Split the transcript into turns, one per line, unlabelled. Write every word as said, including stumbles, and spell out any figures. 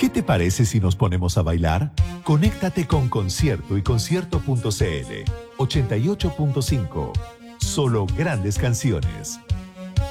¿Qué te parece si nos ponemos a bailar? Conéctate con Concierto y concierto punto c l. ochenta y ocho punto cinco. Solo grandes canciones.